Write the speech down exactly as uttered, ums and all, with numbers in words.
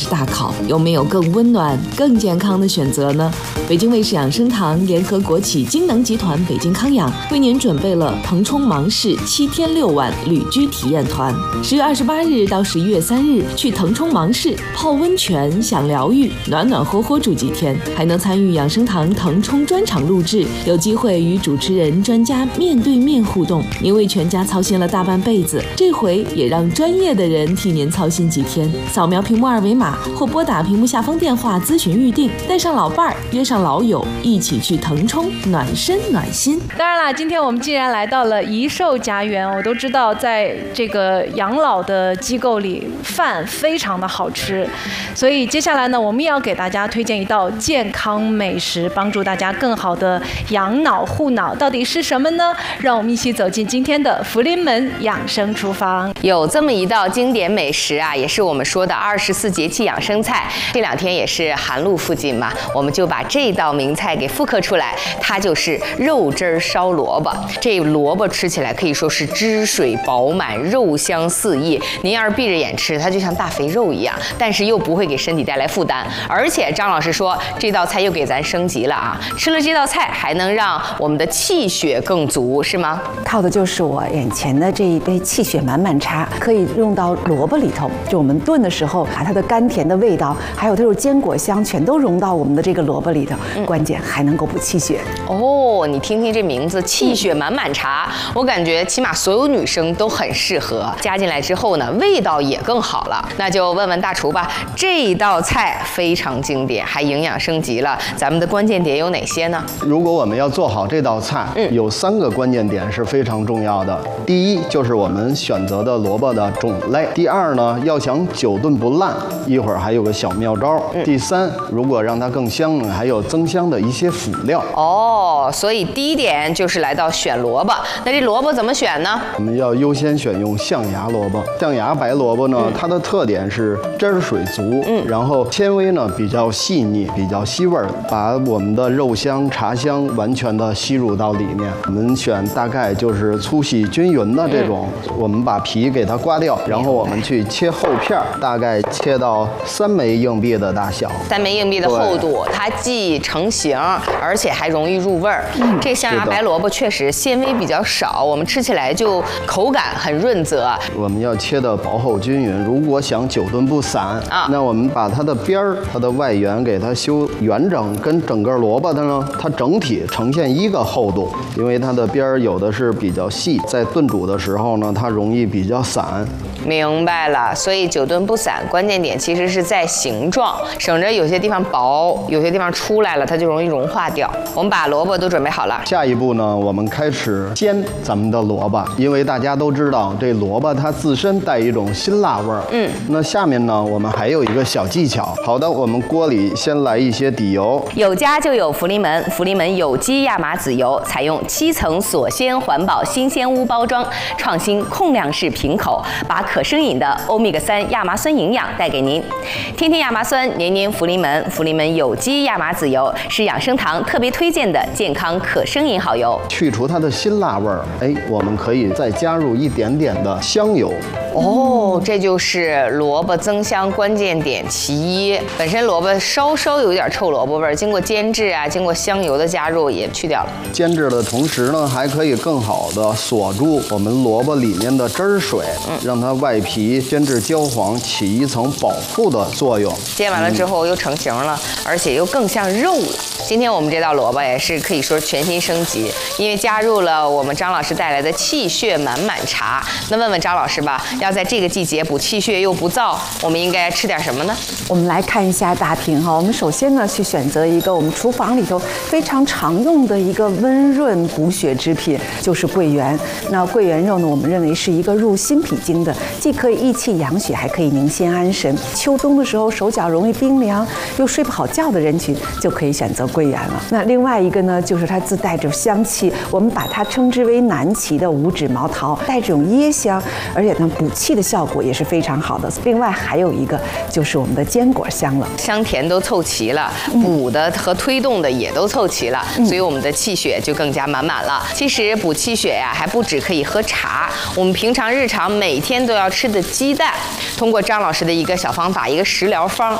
大考，有没有更温暖、更健康的选择呢？北京卫视养生堂联合国企金能集团北京康养为您准备了腾冲芒市七天六晚旅居体验团，十月二十八日到十一月三日去腾冲芒市泡温泉、享疗愈，暖暖和和住几天，还能参与养生堂腾冲专场录制，有机会与主持人、专家面对面互动。您为全家操心了大半辈子，这回也让专业的人替您操心几天。扫描屏幕二维码或拨打屏幕下方电话咨询预定，带上老伴儿，约上老友，一起去腾冲暖身暖心。 当然啦，今天我们既然来到了颐寿家园，我都知道在这个养老的机构里，饭非常的好吃，所以接下来呢，我们也要给大家推荐一道健康美食，帮助大家更好的养脑护脑。到底是什么呢？让我们一起走进今天的福临门养生厨房。 有这么一道经典美食啊，也是我们说的二十四节气养生菜。这两天也是寒露附近嘛，我们就把这道名菜给复刻出来，它就是肉汁烧萝卜。这萝卜吃起来可以说是汁水饱满，肉香四溢。您要是闭着眼吃，它就像大肥肉一样，但是又不会给身体带来负担。而且张老师说，这道菜又给咱升级了啊！吃了这道菜还能让我们的气血更足，是吗？ 靠的就是我眼前的这一杯气血满满茶，可以用到萝卜里头。就我们炖的时候，把它的甘甜的味道，还有它有坚果香，全都融到我们的这个萝卜里头。嗯、关键还能够补气血。 哦，你听听这名字，气血满满茶，嗯、我感觉起码所有女生都很适合。加进来之后呢，味道也更好了。那就问问大厨吧，这道菜非常经典，还营养升级了。咱们的关键点有哪些呢？ 如果我们要做好这道菜，嗯，有三个关键点是非常重要的。第一，就是我们选择的萝卜的种类；第二呢，要想久炖不烂，一会儿还有个小妙招；嗯、第三，如果让它更香呢，还有增香的一些辅料。 哦，所以第一点就是来到选萝卜。那这萝卜怎么选呢？ 我们要优先选用象牙萝卜。象牙白萝卜呢，嗯、它的特点是汁儿水足，嗯，然后纤维呢比较细腻，比较吸味儿，把我们的肉香、茶香完全的吸入到里面。我们选大概就是粗细均匀的这种，嗯、我们把皮给它刮掉，然后我们去切厚片儿，大概切到三枚硬币的大小。 三枚硬币的厚度，它既成型，而且还容易入味儿。嗯、这象牙白萝卜确实纤维比较少，我们吃起来就口感很润泽。 我们要切的薄厚均匀，如果想久炖不散啊，那我们把它的边儿、它的外缘给它修圆整，跟整个萝卜的呢，它整体呈现一个厚度，因为它的边儿有的是比较细，在炖煮的时候呢，它容易比较散。 明白了，所以久炖不散，关键点其实是在形状，省着有些地方薄，有些地方出来了，它就容易融化掉。我们把萝卜都准备好了， 下一步呢，我们开始煎咱们的萝卜，因为大家都知道这萝卜它自身带一种辛辣味儿。嗯，那下面呢，我们还有一个小技巧。好的，我们锅里先来一些底油， 有家就有福临门，福临门有机亚麻籽油，采用七层锁鲜环保新鲜屋包装，创新控量式瓶口，把可生饮的欧米伽三亚麻酸营养带给您。天天亚麻酸，年年福临门，福临门有机亚麻籽油是养生堂特别推荐的健康可生饮好油， 去除它的辛辣味儿。哎，我们可以再加入一点点的香油。 哦，这就是萝卜增香关键点其一。本身萝卜稍稍有点臭萝卜味儿，经过煎制啊，经过香油的加入也去掉了。 煎制的同时呢，还可以更好的锁住我们萝卜里面的汁儿水，嗯，让它外皮煎至焦黄，起一层保护的作用。 煎完了之后又成型了，嗯、而且又更像肉了。今天我们这道萝卜也是可以说全新升级，因为加入了我们张老师带来的气血满满茶。那问问张老师吧，要在这个季节补气血又不燥，我们应该吃点什么呢？ 我们来看一下大瓶哈。我们首先呢去选择一个我们厨房里头非常常用的一个温润补血之品，就是桂圆。那桂圆肉呢，我们认为是一个入心脾经的，既可以益气养血，还可以宁心安神。秋冬的时候手脚容易冰凉又睡不好觉的人群，就可以选择桂圆了。那另外一个呢，就是它自带着香气，我们把它称之为南芪的五指毛桃，带这种椰香，而且呢补气的效果也是非常好的。另外还有一个就是我们的坚果香了， 香甜都凑齐了，补的和推动的也都凑齐了，嗯、所以我们的气血就更加满满了。其实补气血呀、啊，还不止可以喝茶，我们平常日常每天都要吃的鸡蛋，通过张老师的一个小方法，一个食疗方，